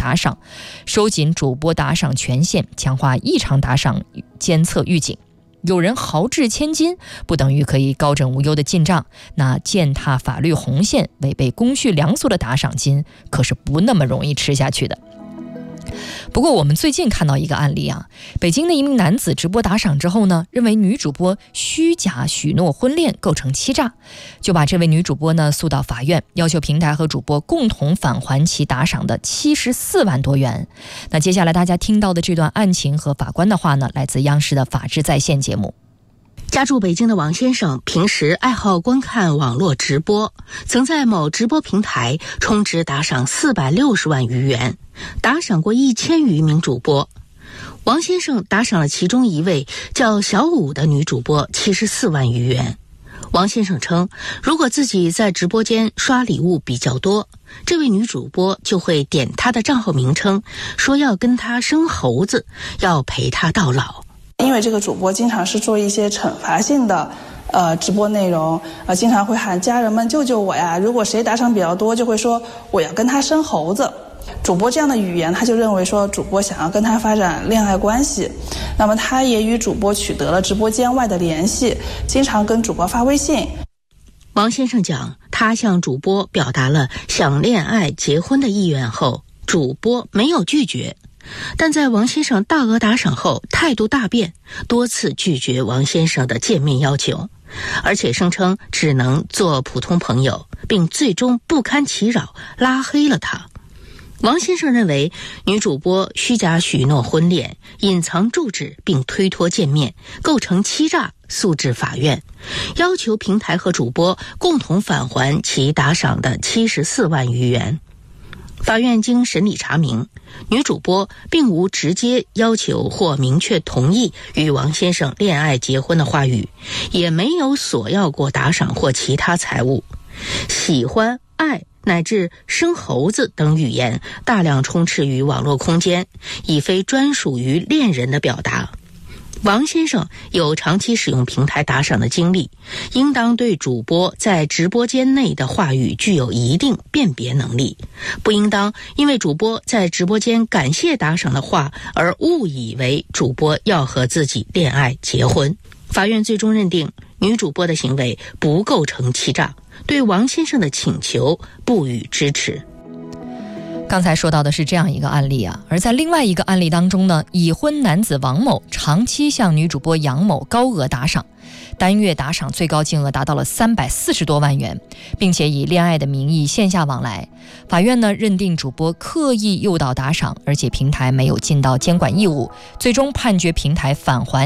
打赏，收紧主播打赏权限，强化异常打赏监测预警。有人豪掷千金，不等于可以高枕无忧的进账，那践踏法律红线、违背公序良俗的打赏金可是不那么容易吃下去的。不过我们最近看到一个案例啊，北京的一名男子直播打赏之后呢，认为女主播虚假许诺婚恋构成欺诈，就把这位女主播呢诉到法院，要求平台和主播共同返还其打赏的74万多元。那接下来大家听到的这段案情和法官的话呢，来自央视的法治在线节目。 家住北京的王先生平时爱好观看网络直播，曾在某直播平台充值打赏460万余元，打赏过1000余名主播。王先生打赏了其中一位叫小武的女主播74万余元。王先生称，如果自己在直播间刷礼物比较多，这位女主播就会点他的账号名称，说要跟他生猴子，要陪他到老。 因为这个主播经常是做一些惩罚性的直播内容，经常会喊家人们救救我呀，如果谁打赏比较多就会说我要跟他生猴子。主播这样的语言，他就认为说主播想要跟他发展恋爱关系，那么他也与主播取得了直播间外的联系，经常跟主播发微信。 王先生讲，他向主播表达了想恋爱结婚的意愿后，主播没有拒绝，但在王先生大额打赏后态度大变，多次拒绝王先生的见面要求，而且声称只能做普通朋友，并最终不堪其扰拉黑了他。王先生认为女主播虚假许诺婚恋，隐藏住址并推脱见面，构成欺诈，诉至法院，要求平台和主播共同返还其打赏的74万余元。法院经审理查明，女主播并无直接要求或明确同意与王先生恋爱结婚的话语，也没有索要过打赏或其他财物。喜欢、爱乃至生猴子等语言大量充斥于网络空间，已非专属于恋人的表达。王先生有长期使用平台打赏的经历，应当对主播在直播间内的话语具有一定辨别能力，不应当因为主播在直播间感谢打赏的话而误以为主播要和自己恋爱结婚。法院最终认定女主播的行为不构成欺诈，对王先生的请求不予支持。 刚才说到的是这样一个案例啊，而在另外一个案例当中呢，已婚男子王某长期向女主播杨某高额打赏，单月打赏最高金额达到了340多万元，并且以恋爱的名义线下往来。法院呢认定主播刻意诱导打赏，而且平台没有尽到监管义务，最终判决平台返还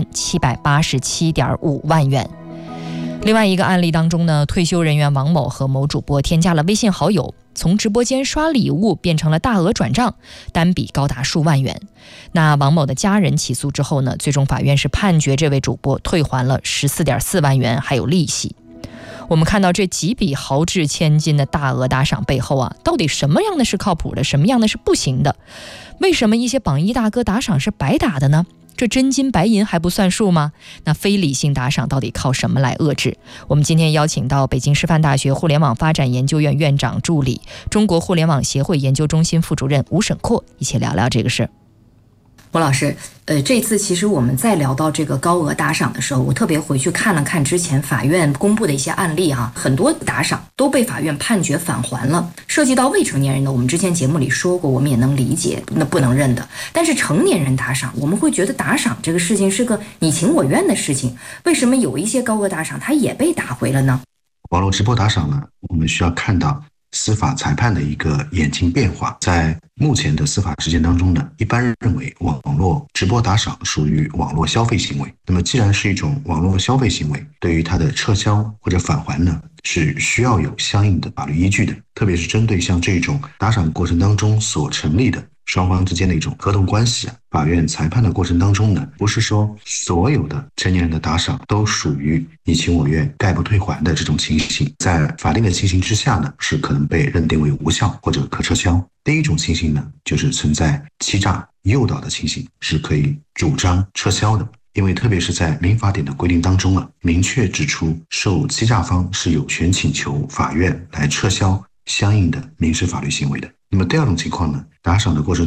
787.5万元。另外一个案例当中呢，退休人员王某和某主播添加了微信好友，从直播间刷礼物变成了大额转账，单笔高达数万元。那王某的家人起诉之后呢，最终法院是判决这位主播退还了14.4万元，还有利息。我们看到这几笔豪掷千金的大额打赏背后啊，到底什么样的是靠谱的，什么样的是不行的？为什么一些榜一大哥打赏是白打的呢？这真金白银还不算数吗？那非理性打赏到底靠什么来遏制？我们今天邀请到北京师范大学互联网发展研究院院长助理、中国互联网协会研究中心副主任吴沈阔一起聊聊这个事。 吴老师，这次其实我们在聊到这个高额打赏的时候，我特别回去看了看之前法院公布的一些案例啊，很多打赏都被法院判决返还了。涉及到未成年人的，我们之前节目里说过，我们也能理解，那不能认的。但是成年人打赏，我们会觉得打赏这个事情是个你情我愿的事情，为什么有一些高额打赏它也被打回了呢？ 网络直播打赏呢，我们需要看到司法裁判的一个演进变化。在目前的司法实践当中呢，一般认为网络直播打赏属于网络消费行为。那么既然是一种网络消费行为，对于它的撤销或者返还呢，是需要有相应的法律依据的。特别是针对像这种打赏过程当中所成立的双方之间的一种合同关系啊，法院裁判的过程当中呢，不是说所有的成年人的打赏都属于你情我愿概不退还的这种情形，在法定的情形之下呢，是可能被认定为无效或者可撤销。第一种情形呢，就是存在欺诈诱导的情形，是可以主张撤销的。因为特别是在民法典的规定当中啊，明确指出受欺诈方是有权请求法院来撤销相应的民事法律行为的。那么第二种情况呢，打赏的过程